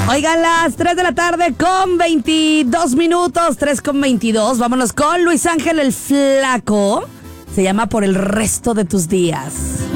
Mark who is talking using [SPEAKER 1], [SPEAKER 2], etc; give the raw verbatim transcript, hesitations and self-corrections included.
[SPEAKER 1] Oigan, las tres de la tarde con veintidós minutos, tres con veintidós. Vámonos con Luis Ángel el Flaco. Se llama Por el resto de tus días.